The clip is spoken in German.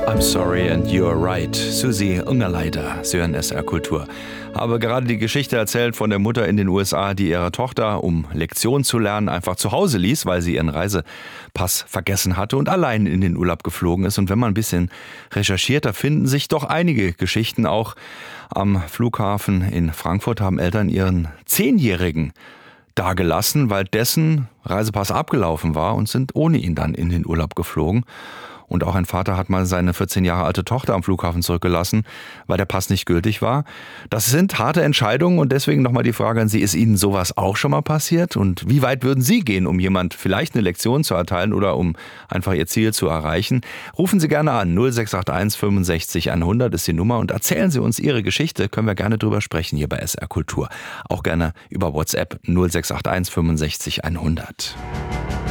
I'm sorry and you're right. Susi Ungerleider, Sie hören SR Kultur. Habe gerade die Geschichte erzählt von der Mutter in den USA, die ihre Tochter, um Lektionen zu lernen, einfach zu Hause ließ, weil sie ihren Reisepass vergessen hatte und allein in den Urlaub geflogen ist. Und wenn man ein bisschen recherchiert, da finden sich doch einige Geschichten. Auch am Flughafen in Frankfurt haben Eltern ihren 10-Jährigen dagelassen, weil dessen Reisepass abgelaufen war und sind ohne ihn dann in den Urlaub geflogen. Und auch ein Vater hat mal seine 14 Jahre alte Tochter am Flughafen zurückgelassen, weil der Pass nicht gültig war. Das sind harte Entscheidungen und deswegen nochmal die Frage an Sie, ist Ihnen sowas auch schon mal passiert? Und wie weit würden Sie gehen, um jemand vielleicht eine Lektion zu erteilen oder um einfach Ihr Ziel zu erreichen? Rufen Sie gerne an, 0681 65 100 ist die Nummer und erzählen Sie uns Ihre Geschichte, können wir gerne drüber sprechen hier bei SR Kultur. Auch gerne über WhatsApp 0681 65 100.